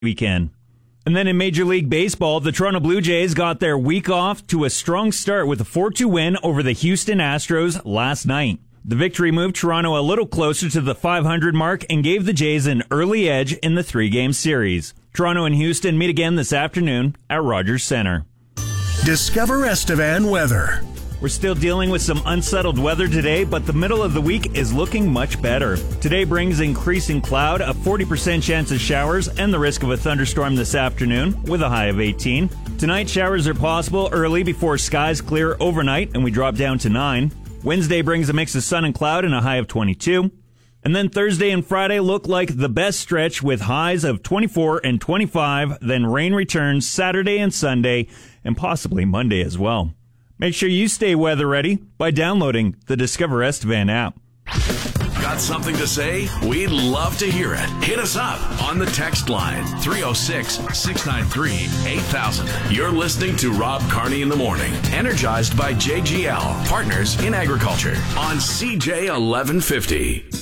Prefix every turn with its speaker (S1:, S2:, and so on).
S1: weekend. And then in Major League Baseball, the Toronto Blue Jays got their week off to a strong start with a 4-2 win over the Houston Astros last night. The victory moved Toronto a little closer to the 500 mark and gave the Jays an early edge in the 3-game series. Toronto and Houston meet again this afternoon at Rogers Center.
S2: Discover Estevan weather.
S1: We're still dealing with some unsettled weather today, but the middle of the week is looking much better. Today brings increasing cloud, a 40% chance of showers, and the risk of a thunderstorm this afternoon with a high of 18. Tonight, showers are possible early before skies clear overnight, and we drop down to 9. Wednesday brings a mix of sun and cloud and a high of 22. And then Thursday and Friday look like the best stretch with highs of 24 and 25. Then rain returns Saturday and Sunday, and possibly Monday as well. Make sure you stay weather ready by downloading the Discover Estevan app.
S3: Got something to say? We'd love to hear it. Hit us up on the text line 306-693-8000. You're listening to Rob Carney in the Morning, energized by JGL, partners in agriculture on CJ 1150.